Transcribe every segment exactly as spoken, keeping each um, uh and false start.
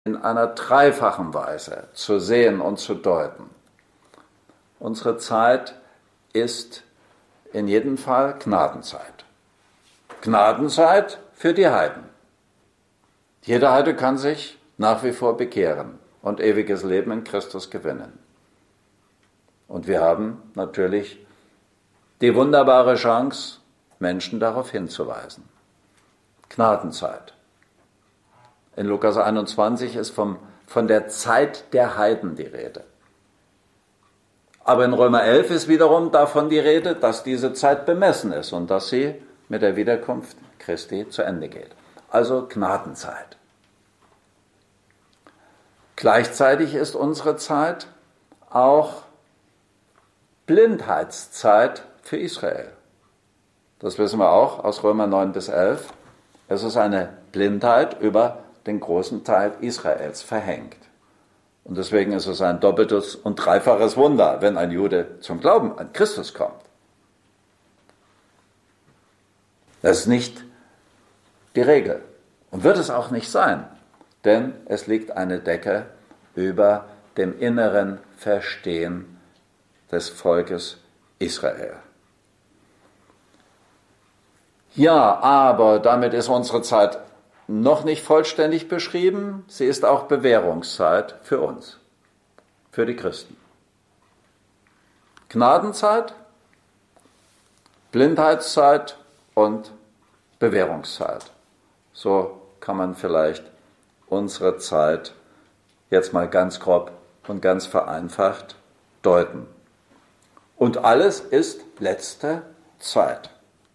in einer dreifachen Weise zu sehen und zu deuten. Unsere Zeit ist in jedem Fall Gnadenzeit. Gnadenzeit für die Heiden. Jeder Heide kann sich nach wie vor bekehren und ewiges Leben in Christus gewinnen. Und wir haben natürlich die wunderbare Chance, Menschen darauf hinzuweisen. Gnadenzeit. In Lukas einundzwanzig ist vom, von der Zeit der Heiden die Rede. Aber in Römer elf ist wiederum davon die Rede, dass diese Zeit bemessen ist und dass sie mit der Wiederkunft Christi zu Ende geht. Also Gnadenzeit. Gleichzeitig ist unsere Zeit auch Blindheitszeit für Israel. Das wissen wir auch aus Römer neun bis elf. Es ist eine Blindheit über den großen Teil Israels verhängt. Und deswegen ist es ein doppeltes und dreifaches Wunder, wenn ein Jude zum Glauben an Christus kommt. Das ist nicht die Regel und wird es auch nicht sein, denn es liegt eine Decke über dem inneren Verstehen des Volkes Israel. Ja, aber damit ist unsere Zeit noch nicht vollständig beschrieben. Sie ist auch Bewährungszeit für uns, für die Christen. Gnadenzeit, Blindheitszeit und Bewährungszeit. So kann man vielleicht unsere Zeit jetzt mal ganz grob und ganz vereinfacht deuten. Und alles ist letzte Zeit.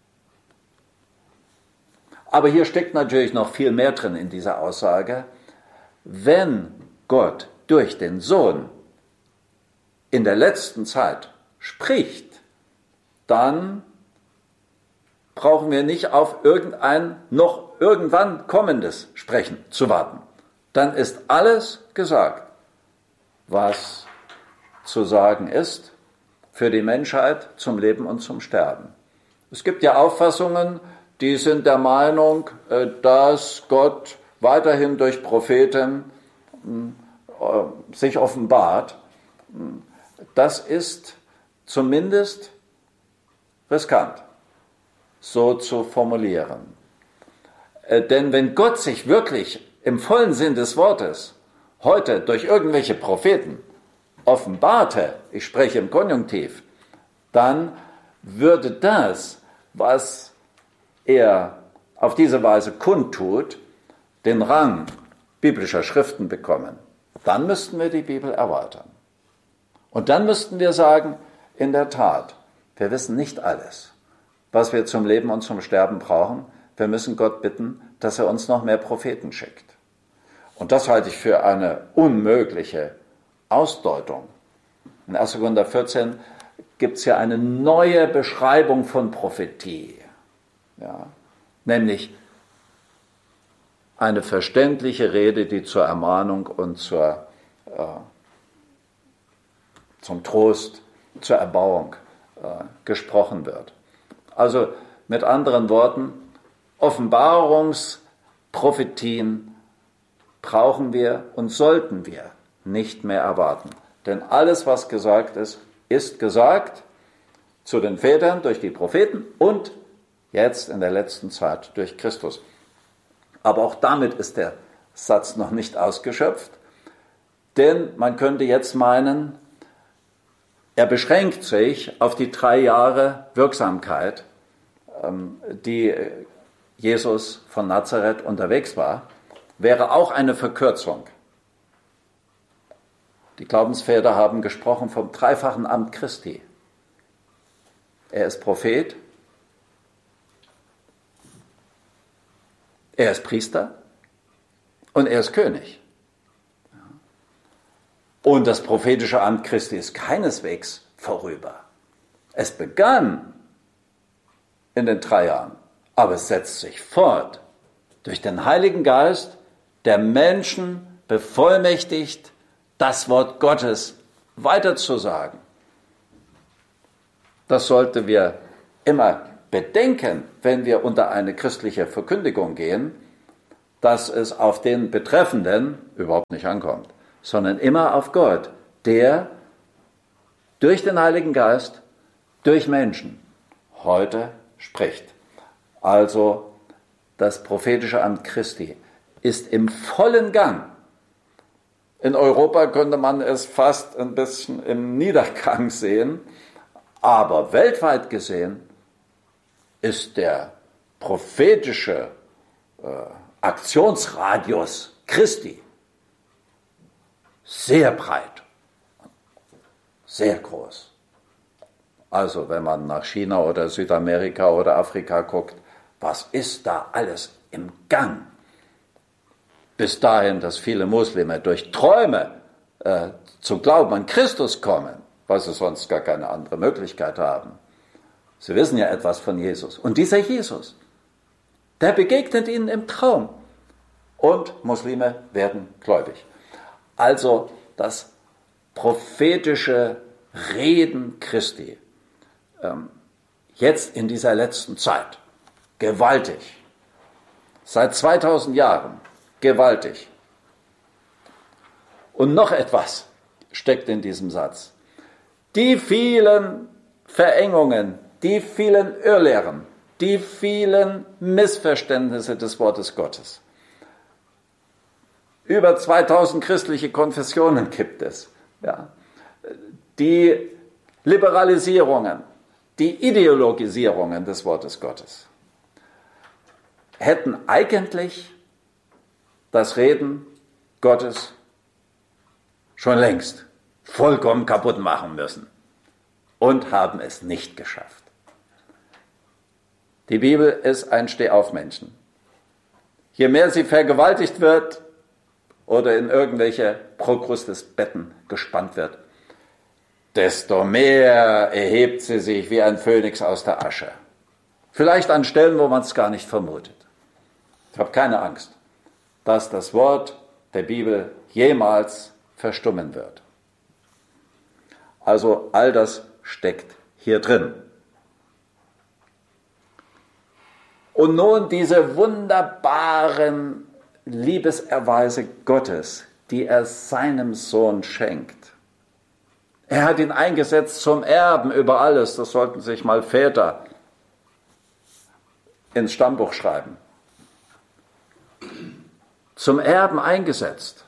Aber hier steckt natürlich noch viel mehr drin in dieser Aussage. Wenn Gott durch den Sohn in der letzten Zeit spricht, dann brauchen wir nicht auf irgendein noch irgendwann kommendes Sprechen zu warten. Dann ist alles gesagt, was zu sagen ist für die Menschheit zum Leben und zum Sterben. Es gibt ja Auffassungen, die sind der Meinung, dass Gott weiterhin durch Propheten sich offenbart. Das ist zumindest riskant, so zu formulieren. Denn wenn Gott sich wirklich im vollen Sinn des Wortes heute durch irgendwelche Propheten offenbarte, ich spreche im Konjunktiv, dann würde das, was er auf diese Weise kundtut, den Rang biblischer Schriften bekommen. Dann müssten wir die Bibel erweitern. Und dann müssten wir sagen, in der Tat, wir wissen nicht alles, was wir zum Leben und zum Sterben brauchen. Wir müssen Gott bitten, dass er uns noch mehr Propheten schickt. Und das halte ich für eine unmögliche Ausdeutung. In erster Korinther vierzehn gibt es ja eine neue Beschreibung von Prophetie. Ja, nämlich eine verständliche Rede, die zur Ermahnung und zur, äh, zum Trost, zur Erbauung äh, gesprochen wird. Also mit anderen Worten, Offenbarungsprophetien brauchen wir und sollten wir nicht mehr erwarten. Denn alles, was gesagt ist, ist gesagt zu den Vätern durch die Propheten und jetzt in der letzten Zeit durch Christus. Aber auch damit ist der Satz noch nicht ausgeschöpft, denn man könnte jetzt meinen, er beschränkt sich auf die drei Jahre Wirksamkeit, die Jesus von Nazareth unterwegs war, wäre auch eine Verkürzung. Die Glaubensväter haben gesprochen vom dreifachen Amt Christi. Er ist Prophet, er ist Priester und er ist König. Und das prophetische Amt Christi ist keineswegs vorüber. Es begann in den drei Jahren, aber es setzt sich fort durch den Heiligen Geist, der Menschen bevollmächtigt, das Wort Gottes weiterzusagen. Das sollten wir immer bedenken, wenn wir unter eine christliche Verkündigung gehen, dass es auf den Betreffenden überhaupt nicht ankommt, sondern immer auf Gott, der durch den Heiligen Geist, durch Menschen heute spricht. Also das prophetische Amt Christi ist im vollen Gang. In Europa könnte man es fast ein bisschen im Niedergang sehen, aber weltweit gesehen ist der prophetische äh, Aktionsradius Christi sehr breit, sehr groß. Also wenn man nach China oder Südamerika oder Afrika guckt, was ist da alles im Gang? Bis dahin, dass viele Muslime durch Träume äh, zu Glauben an Christus kommen, weil sie sonst gar keine andere Möglichkeit haben. Sie wissen ja etwas von Jesus. Und dieser Jesus, der begegnet ihnen im Traum. Und Muslime werden gläubig. Also das prophetische Reden Christi, ähm, jetzt in dieser letzten Zeit, gewaltig. Seit zweitausend Jahren, gewaltig. Und noch etwas steckt in diesem Satz. Die vielen Verengungen, die vielen Irrlehren, die vielen Missverständnisse des Wortes Gottes. Über zweitausend christliche Konfessionen gibt es. Ja. Die Liberalisierungen, die Ideologisierungen des Wortes Gottes hätten eigentlich das Reden Gottes schon längst vollkommen kaputt machen müssen und haben es nicht geschafft. Die Bibel ist ein Stehaufmännchen. Je mehr sie vergewaltigt wird oder in irgendwelche Prokrustes-Betten gespannt wird, desto mehr erhebt sie sich wie ein Phönix aus der Asche. Vielleicht an Stellen, wo man es gar nicht vermutet. Ich habe keine Angst, dass das Wort der Bibel jemals verstummen wird. Also all das steckt hier drin. Und nun diese wunderbaren Liebeserweise Gottes, die er seinem Sohn schenkt. Er hat ihn eingesetzt zum Erben über alles. Das sollten sich mal Väter ins Stammbuch schreiben. Zum Erben eingesetzt.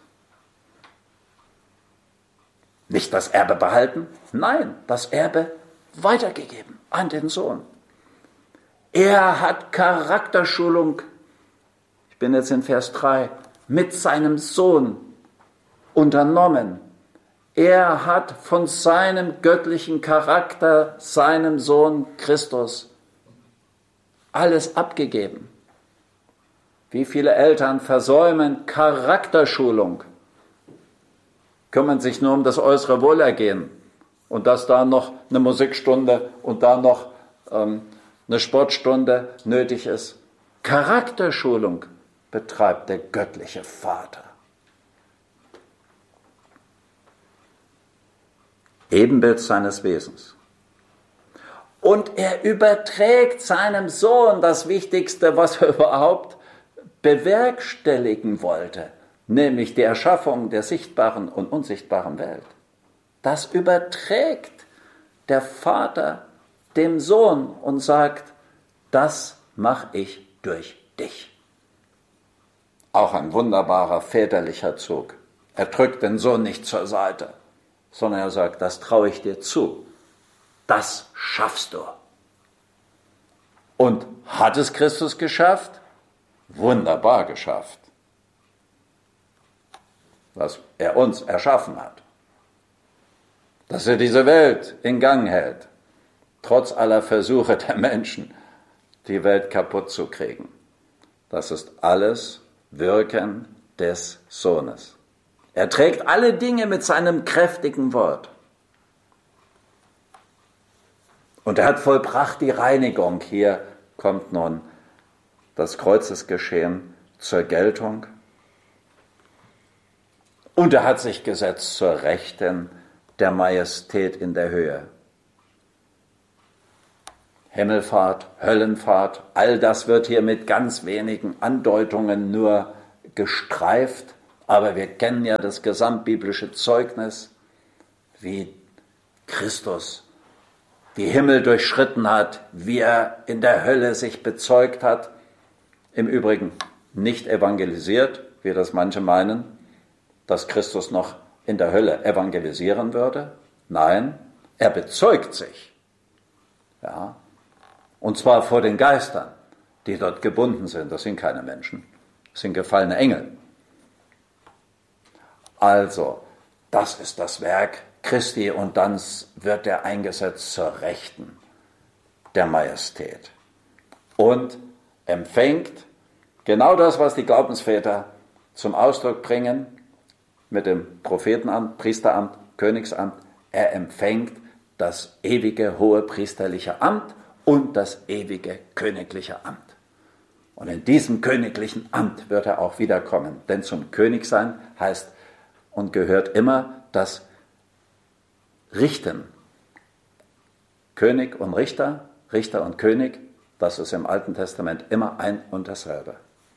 Nicht das Erbe behalten, nein, das Erbe weitergegeben an den Sohn. Er hat Charakterschulung, ich bin jetzt in Vers drei, mit seinem Sohn unternommen. Er hat von seinem göttlichen Charakter, seinem Sohn Christus, alles abgegeben. Wie viele Eltern versäumen Charakterschulung, kümmern sich nur um das äußere Wohlergehen und dass da noch eine Musikstunde und da noch ähm, eine Sportstunde nötig ist. Charakterschulung betreibt der göttliche Vater. Ebenbild seines Wesens. Und er überträgt seinem Sohn das Wichtigste, was er überhaupt bewerkstelligen wollte, nämlich die Erschaffung der sichtbaren und unsichtbaren Welt. Das überträgt der Vater dem Sohn und sagt, das mache ich durch dich. Auch ein wunderbarer väterlicher Zug. Er drückt den Sohn nicht zur Seite, sondern er sagt, das traue ich dir zu. Das schaffst du. Und hat es Christus geschafft? Wunderbar geschafft. Was er uns erschaffen hat. Dass er diese Welt in Gang hält, trotz aller Versuche der Menschen, die Welt kaputt zu kriegen. Das ist alles Wirken des Sohnes. Er trägt alle Dinge mit seinem kräftigen Wort. Und er hat vollbracht die Reinigung. Hier kommt nun das Kreuzesgeschehen zur Geltung. Und er hat sich gesetzt zur Rechten der Majestät in der Höhe. Himmelfahrt, Höllenfahrt, all das wird hier mit ganz wenigen Andeutungen nur gestreift, aber wir kennen ja das gesamtbiblische Zeugnis, wie Christus die Himmel durchschritten hat, wie er in der Hölle sich bezeugt hat. Im Übrigen nicht evangelisiert, wie das manche meinen, dass Christus noch in der Hölle evangelisieren würde. Nein, er bezeugt sich. Ja, und zwar vor den Geistern, die dort gebunden sind. Das sind keine Menschen, das sind gefallene Engel. Also, das ist das Werk Christi und dann wird er eingesetzt zur Rechten der Majestät und empfängt genau das, was die Glaubensväter zum Ausdruck bringen mit dem Prophetenamt, Priesteramt, Königsamt. Er empfängt das ewige hohe priesterliche Amt und das ewige königliche Amt. Und in diesem königlichen Amt wird er auch wiederkommen, denn zum Königsein heißt und gehört immer das Richten. König und Richter, Richter und König, das ist im Alten Testament immer ein und dasselbe.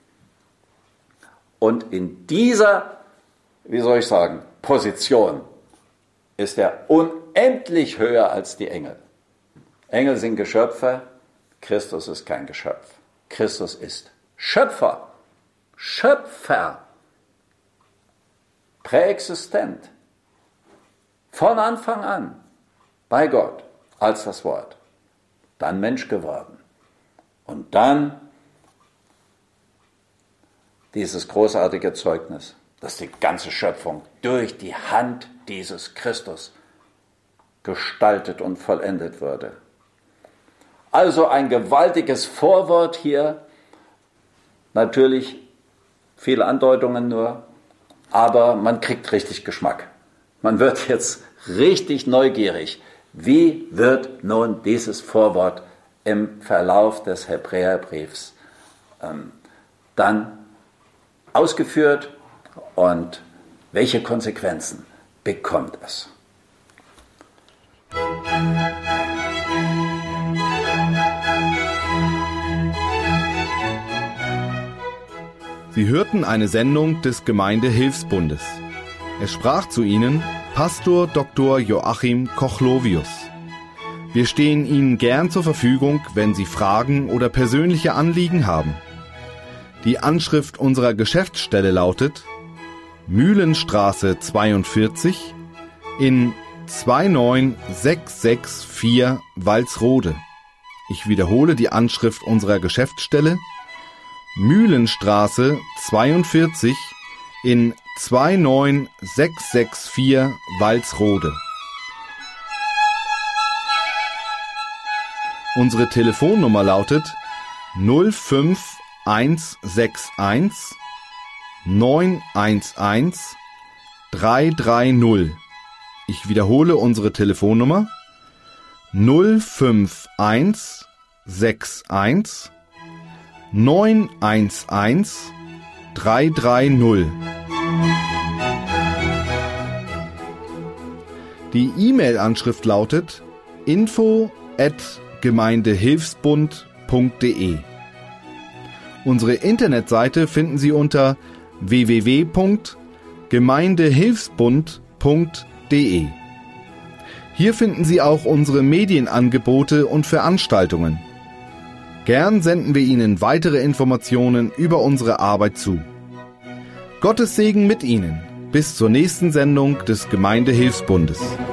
Und in dieser, wie soll ich sagen, Position ist er unendlich höher als die Engel. Engel sind Geschöpfe, Christus ist kein Geschöpf. Christus ist Schöpfer, Schöpfer, präexistent. Von Anfang an bei Gott als das Wort, dann Mensch geworden und dann dieses großartige Zeugnis, dass die ganze Schöpfung durch die Hand dieses Christus gestaltet und vollendet wurde. Also ein gewaltiges Vorwort hier, natürlich viele Andeutungen nur, aber man kriegt richtig Geschmack. Man wird jetzt richtig neugierig. Wie wird nun dieses Vorwort im Verlauf des Hebräerbriefs ähm, dann ausgeführt und welche Konsequenzen bekommt es? Sie hörten eine Sendung des Gemeindehilfsbundes. Es sprach zu Ihnen Pastor Doktor Joachim Kochlovius. Wir stehen Ihnen gern zur Verfügung, wenn Sie Fragen oder persönliche Anliegen haben. Die Anschrift unserer Geschäftsstelle lautet Mühlenstraße zweiundvierzig in zwei neun sechs sechs vier Walsrode. Ich wiederhole die Anschrift unserer Geschäftsstelle Mühlenstraße zweiundvierzig in zwei neun sechs sechs vier Walsrode. Unsere Telefonnummer lautet null fünf eins sechs eins neun eins eins drei drei null. Ich wiederhole unsere Telefonnummer null fünf eins sechs eins neun eins eins drei drei null. Die E-Mail-Anschrift lautet info at gemeindehilfsbund punkt de. Unsere Internetseite finden Sie unter w w w punkt gemeindehilfsbund punkt de. Hier finden Sie auch unsere Medienangebote und Veranstaltungen. Gern senden wir Ihnen weitere Informationen über unsere Arbeit zu. Gottes Segen mit Ihnen. Bis zur nächsten Sendung des Gemeindehilfsbundes.